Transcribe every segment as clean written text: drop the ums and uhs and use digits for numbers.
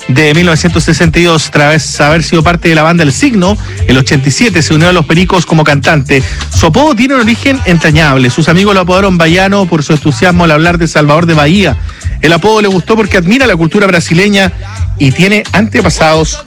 de 1962, tras haber sido parte de la banda El Signo. El 87 se unió a Los Pericos como cantante. Su apodo tiene un origen entrañable. Sus amigos lo apodaron Baiano por su entusiasmo al hablar de Salvador de Bahía. El apodo le gustó porque admira la cultura brasileña y tiene antepasados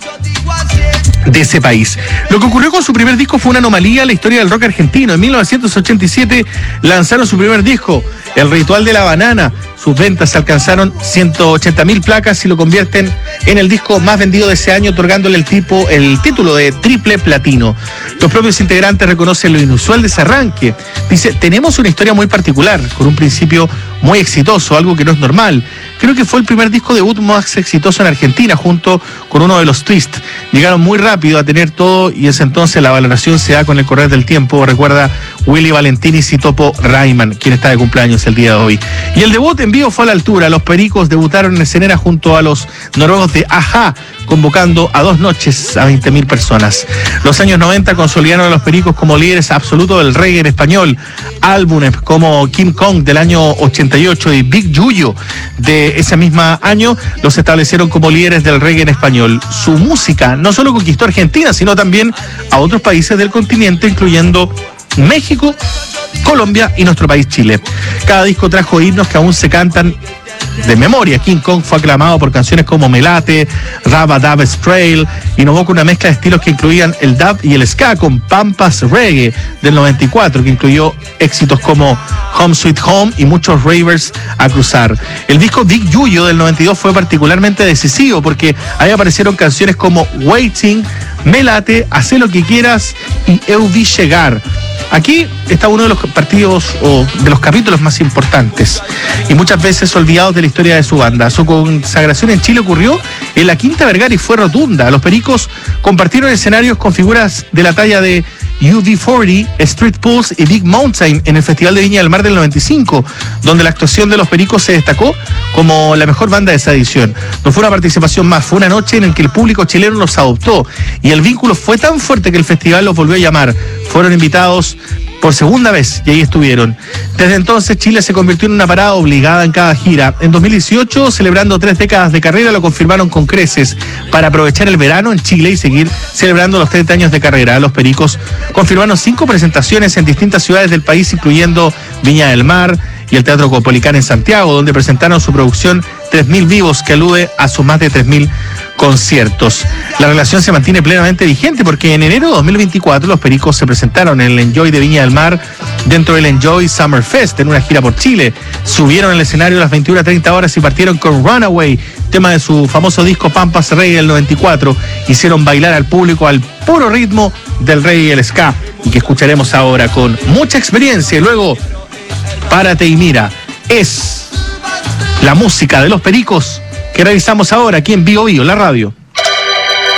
de ese país. Lo que ocurrió con su primer disco fue una anomalía en la historia del rock argentino. En 1987 lanzaron su primer disco, El Ritual de la Banana. Sus ventas alcanzaron 180.000 placas y lo convierten en el disco más vendido de ese año, otorgándole el título de triple platino. Los propios integrantes reconocen lo inusual de ese arranque. Dice, tenemos una historia muy particular, con un principio muy exitoso, algo que no es normal. Creo que fue el primer disco debut más exitoso en Argentina, junto con uno de los Twist. Llegaron muy rápido a tener todo y ese entonces la valoración se da con el correr del tiempo, recuerda Willy Valentini y Topo Rayman, quien está de cumpleaños el día de hoy. Y el debut en vivo fue a la altura. Los Pericos debutaron en escenera junto a los noruegos de Ajá, convocando a 2 noches a 20.000 personas. Los años 90 consolidaron a Los Pericos como líderes absolutos del reggae en español. Álbumes como King Kong del año 88 y Big Yuyo de ese mismo año los establecieron como líderes del reggae en español. Su música no solo conquistó Argentina, sino también a otros países del continente, incluyendo México, Colombia y nuestro país Chile. Cada disco trajo himnos que aún se cantan de memoria. King Kong fue aclamado por canciones como Melate, Rabba Dab Sprail, innovó con una mezcla de estilos que incluían el dub y el ska, con Pampas Reggae del 94, que incluyó éxitos como Home Sweet Home y muchos ravers a cruzar. El disco Big Yuyo del 92 fue particularmente decisivo porque ahí aparecieron canciones como Waiting, Melate, Hacé lo que quieras y Eu vi llegar. Aquí está uno de los partidos o de los capítulos más importantes y muchas veces olvidados de la historia de su banda. Su consagración en Chile ocurrió en la Quinta Vergara y fue rotunda. Los Pericos compartieron escenarios con figuras de la talla de UB40, Street Pulse y Big Mountain en el Festival de Viña del Mar del 95, donde la actuación de Los Pericos se destacó como la mejor banda de esa edición. No fue una participación más, fue una noche en la que el público chileno los adoptó y el vínculo fue tan fuerte que el festival los volvió a llamar. Fueron invitados por segunda vez y ahí estuvieron. Desde entonces Chile se convirtió en una parada obligada en cada gira. En 2018, celebrando 3 décadas de carrera, lo confirmaron con creces para aprovechar el verano en Chile y seguir celebrando los 30 años de carrera. Los Pericos confirmaron 5 presentaciones en distintas ciudades del país, incluyendo Viña del Mar y el Teatro Caupolicán en Santiago, donde presentaron su producción 3000 Vivos, que alude a sus más de 3000 conciertos. La relación se mantiene plenamente vigente porque en enero de 2024 los Pericos se presentaron en el Enjoy de Viña del Mar dentro del Enjoy Summer Fest en una gira por Chile. Subieron al escenario a las 21:30 horas y partieron con Runaway, tema de su famoso disco Pampas Reggae del 94. Hicieron bailar al público al puro ritmo del reggae y el ska, y que escucharemos ahora con mucha experiencia. Y luego, Párate y mira, es la música de Los Pericos que revisamos ahora aquí en Bio Bio, la radio.